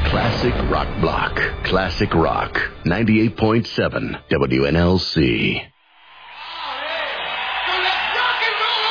Classic Rock Block. Classic Rock. 98.7 WNLC. So let's rock and roll